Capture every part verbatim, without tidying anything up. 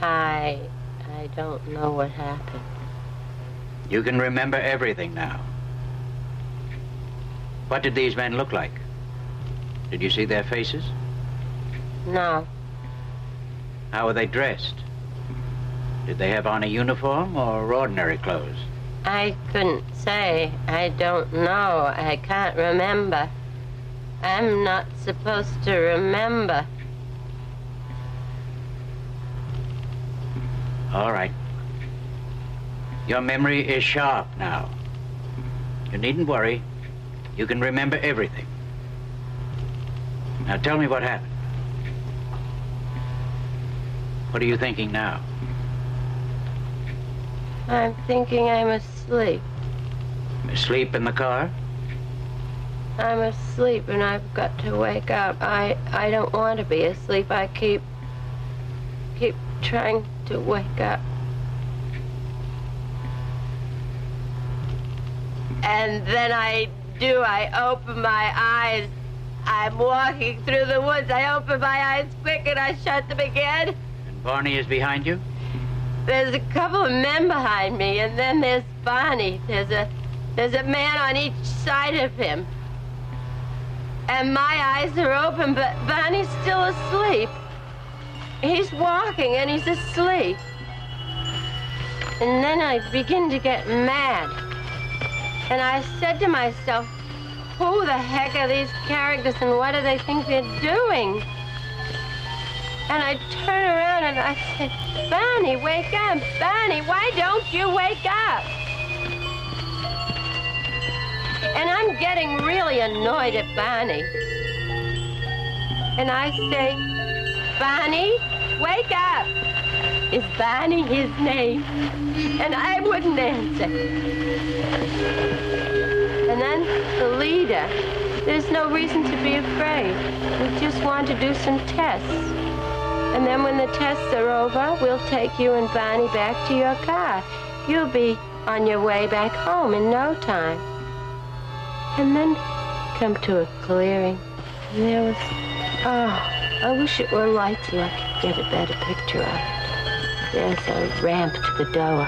I... I don't know what happened. You can remember everything now. What did these men look like? Did you see their faces? No. How were they dressed? Did they have on a uniform or ordinary clothes? I couldn't say. I don't know. I can't remember. I'm not supposed to remember. All right. Your memory is sharp now. You needn't worry. You can remember everything. Now tell me what happened. What are you thinking now? I'm thinking I'm asleep. Asleep in the car? I'm asleep and I've got to wake up. I, I don't want to be asleep. I keep, keep trying to wake up. And then I do. I open my eyes. I'm walking through the woods. I open my eyes quick and I shut them again. And Barney is behind you? There's a couple of men behind me, and then there's Barney. There's a, there's a man on each side of him. And my eyes are open, but Barney's still asleep. He's walking and he's asleep. And then I begin to get mad. And I said to myself, who the heck are these characters and what do they think they're doing? And I turn around and I say, Barney, wake up. Barney, why don't you wake up? And I'm getting really annoyed at Barney. And I say, Barney, wake up. Is Barney his name? And I wouldn't answer. And then the leader, there's no reason to be afraid. We just want to do some tests. And then when the tests are over, we'll take you and Barney back to your car. You'll be on your way back home in no time. And then come to a clearing. And there was, oh, I wish it were light so I could get a better picture of it. There's a ramp to the door.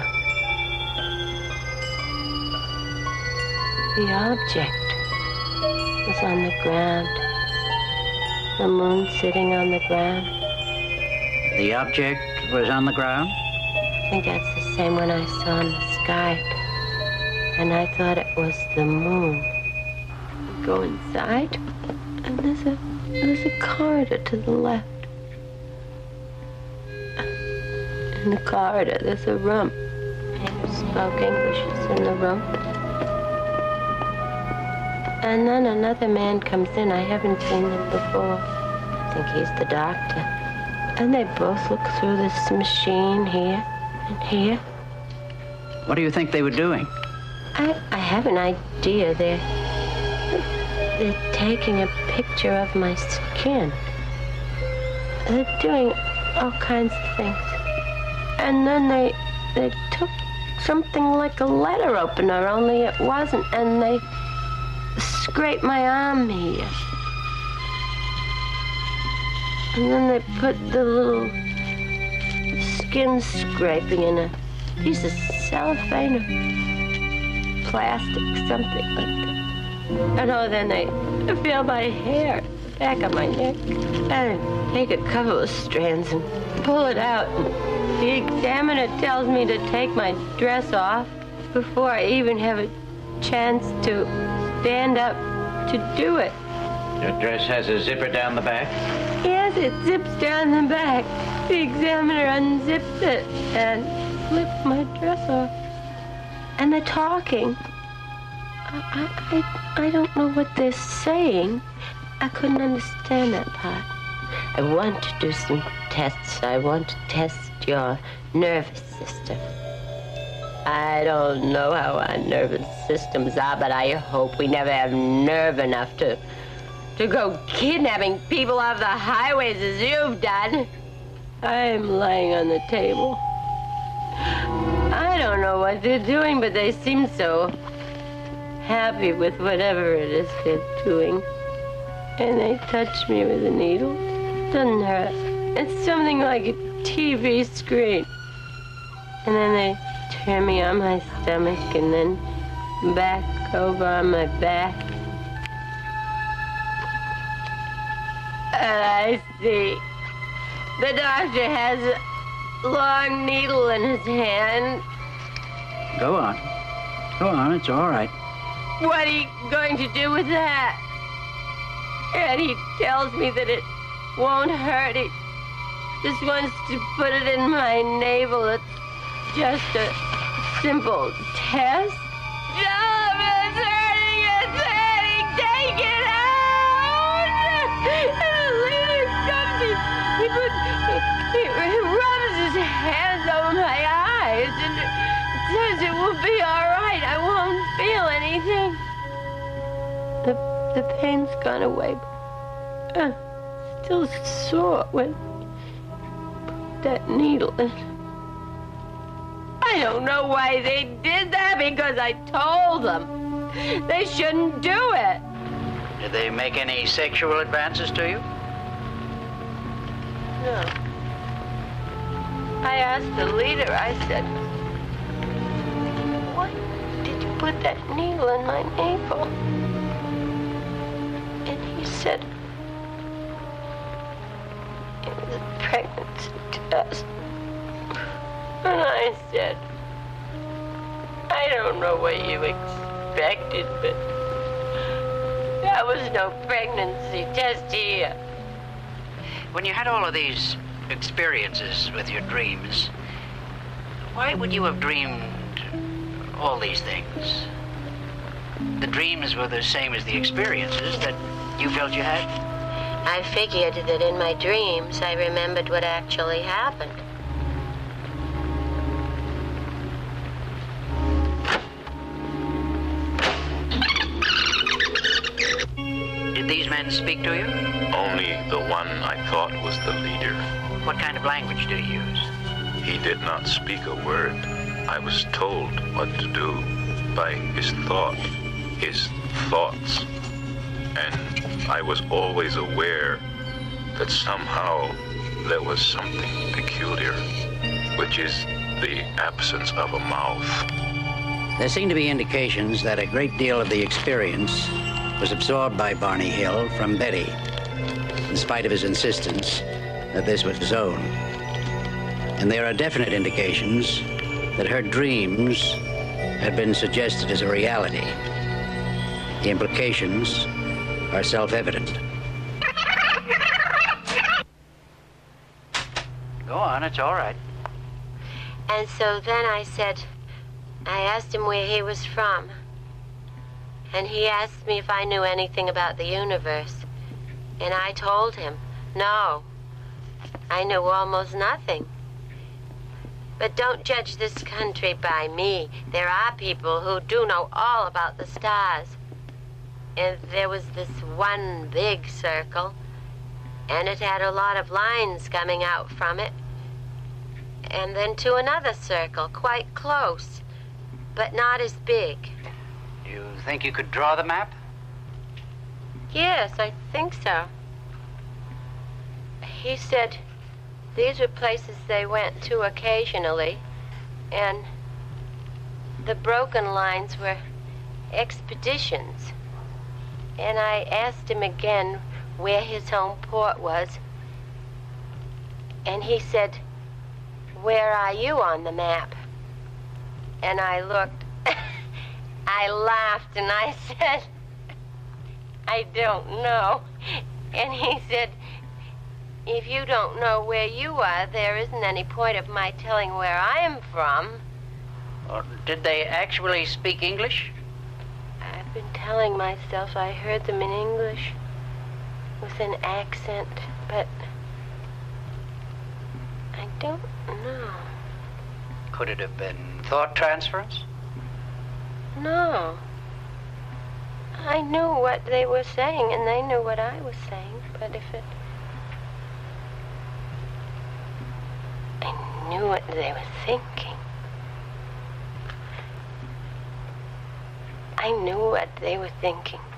The object was on the ground. The moon sitting on the ground. The object was on the ground? I think that's the same one I saw in the sky. And I thought it was the moon. We go inside, and there's a there's a corridor to the left. In the corridor, there's a room. Men who spoke English is in the room. And then another man comes in. I haven't seen him before. I think he's the doctor. And they both look through this machine here and here. What do you think they were doing? I, I have an idea. They're, they're taking a picture of my skin. They're doing all kinds of things. And then they, they took something like a letter opener, only it wasn't, and they scraped my arm here. And then they put the little skin scraping in a piece of cellophane or plastic, something like that. And oh, then they feel my hair, the back of my neck, and take a couple of strands and pull it out. And the examiner tells me to take my dress off before I even have a chance to stand up to do it. Your dress has a zipper down the back? Yes, it zips down the back. The examiner unzipped it and flipped my dress off. And they're talking. I, I, I don't know what they're saying. I couldn't understand that part. I want to do some tests. I want to test your nervous system. I don't know how our nervous systems are, but I hope we never have nerve enough to to go kidnapping people off the highways as you've done. I'm lying on the table. I don't know what they're doing, but they seem so happy with whatever it is they're doing. And they touch me with a needle. Doesn't hurt. It's something like a T V screen. And then they turn me on my stomach and then back over on my back. And I see the doctor has a long needle in his hand. Go on. Go on, it's all right. What are you going to do with that? And he tells me that it won't hurt. He just wants to put it in my navel. It's just a simple test. Stop, it's hurting, it's hurting, take it out! And the leader comes, he, he, put, he, he rubs his hands over my eyes and says it will be all right. I won't feel anything. The, the pain's gone away, but uh, still sore when put that needle in. I don't know why they did that, because I told them they shouldn't do it. Did they make any sexual advances to you? No. I asked the leader, I said, why did you put that needle in my navel? And he said, it was a pregnancy test. And I said, I don't know what you expected, but there was no pregnancy test here. When you had all of these experiences with your dreams, why would you have dreamed all these things? The dreams were the same as the experiences that you felt you had? I figured that in my dreams I remembered what actually happened. Did these men speak to you? Only the one I thought was the leader. What kind of language did he use? He did not speak a word. I was told what to do by his thought, his thoughts. And I was always aware that somehow there was something peculiar, which is the absence of a mouth. There seem to be indications that a great deal of the experience was absorbed by Barney Hill from Betty, in spite of his insistence that this was his own. And there are definite indications that her dreams had been suggested as a reality. The implications are self-evident. Go on, it's all right. And so then I said, I asked him where he was from. And he asked me if I knew anything about the universe. And I told him, no. I knew almost nothing. But don't judge this country by me. There are people who do know all about the stars. And there was this one big circle, and it had a lot of lines coming out from it. And then to another circle, quite close, but not as big. You think you could draw the map? Yes, I think so. He said these were places they went to occasionally, and the broken lines were expeditions. And I asked him again where his home port was, and he said, where are you on the map? And I looked, I laughed, and I said, I don't know. And he said, if you don't know where you are, there isn't any point of my telling where I am from. Or did they actually speak English? I've been telling myself I heard them in English with an accent, but I don't know. Could it have been thought transference? No. I knew what they were saying, and they knew what I was saying, but if it... I knew what they were thinking. I knew what they were thinking.